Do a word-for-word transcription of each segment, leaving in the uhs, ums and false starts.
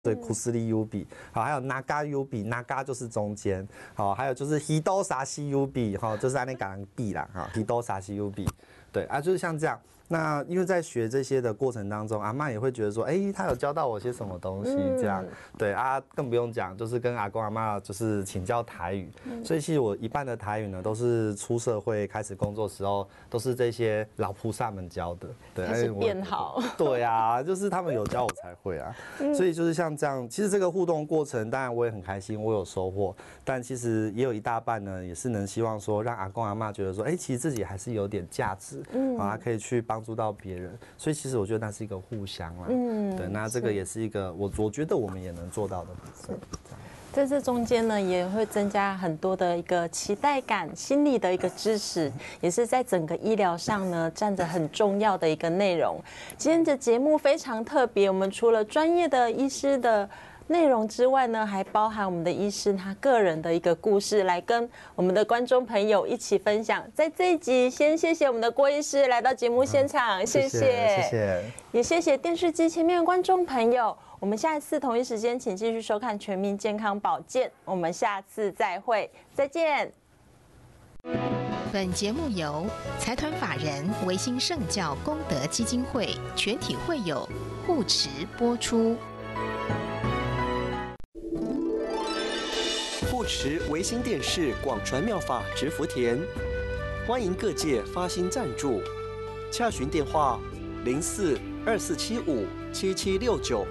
对，库斯利 U B， 好，还有 Naga U B，Naga 就是中间，好，还有就是 Hidosashi U B， 哈，就是在那个人币啦，哈 ，Hidosashi U B， 对啊，就是像这样。那因为在学这些的过程当中，阿嬷也会觉得说，哎、欸，他有教到我些什么东西，这样，嗯、对啊，更不用讲，就是跟阿公阿嬷就是请教台语，嗯、所以其实我一半的台语呢，都是出社会开始工作时候，都是这些老菩萨们教的，对， 开始变好， 对啊，就是他们有教我才会啊，嗯、所以就是像这样，其实这个互动过程，当然我也很开心，我有收获，但其实也有一大半呢，也是能希望说，让阿公阿嬷觉得说，哎、欸，其实自己还是有点价值，嗯，啊，可以去帮助到别人，所以其实我觉得那是一个互相啦，嗯，对，那这个也是一个我我觉得我们也能做到的部分。 在这中间呢，也会增加很多的一个期待感，心理的一个支持，也是在整个医疗上呢占着很重要的一个内容。今天的节目非常特别，我们除了专业的医师的内容之外呢，还包含我们的医师他个人的一个故事，来跟我们的观众朋友一起分享。在这一集，先谢谢我们的郭医师来到节目现场，嗯、谢谢， 谢谢， 也谢谢电视机前面的观众朋友。我们下一次同一时间，请继续收看《全民健康保健》，我们下次再会，再见。 本节目由财团法人维新圣教功德基金会全体会友护持播出。 护持维新电视广传妙法植福田，欢迎各界发心赞助，洽询电话零四二四七五七七六九。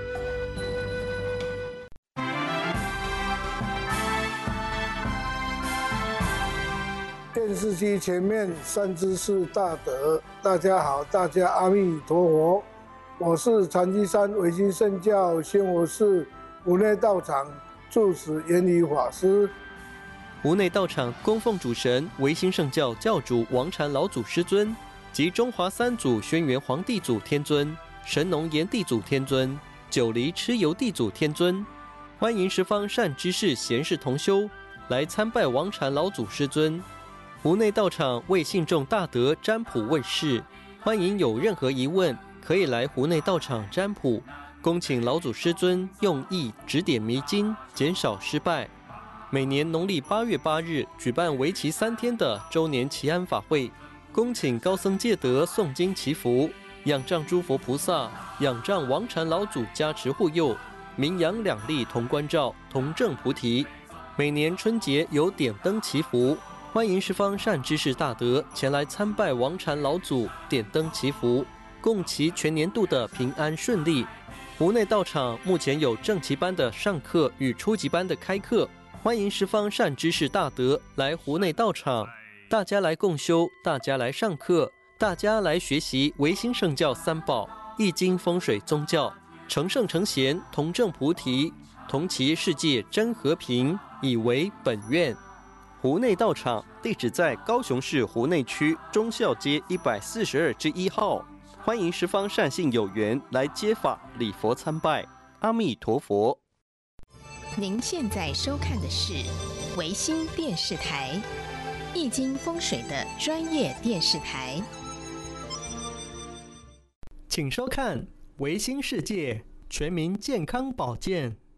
电视机前面善知识大德，大家好，大家阿弥陀佛，我是禅机山维新圣教仙佛寺湖内道场住持圆仪法师。 湖内道场供奉主神维新圣教教主王禅老祖师尊及中华三祖轩辕皇帝祖天尊、神农炎帝祖天尊、九黎蚩尤帝祖天尊，欢迎十方善知识贤士同修来参拜王禅老祖师尊。湖内道场为信众大德占卜问事，欢迎有任何疑问可以来湖内道场占卜，恭请老祖师尊用意指点迷津，减少失败。每年农历八月八日举办为期三天的周年祈安法会，恭请高僧戒德诵经祈福，仰仗诸佛菩萨，仰仗王禅老祖加持护佑，名扬两利同关照，同证菩提。每年春节有点灯祈福，欢迎十方善知识大德前来参拜王禅老祖，点灯祈福，共祈全年度的平安顺利。湖内道场目前有正期班的上课与初级班的开课，欢迎十方善知识大德来湖内道场，大家来共修，大家来上课，大家来学习维新圣教三宝、易经风水宗教，成圣成贤，同证菩提，同祈世界真和平，以为本愿。湖内道场地址在高雄市湖内区忠孝街一百四十二之一号，欢迎十方善信有缘来接法礼佛参拜。阿弥陀佛。 您现在收看的是维新电视台，易经风水的专业电视台。 请收看维新世界全民健康保健。